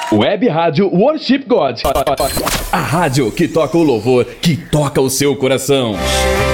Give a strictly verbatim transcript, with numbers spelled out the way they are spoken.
Web Rádio Worship God. A rádio que toca o louvor, que toca o seu coração.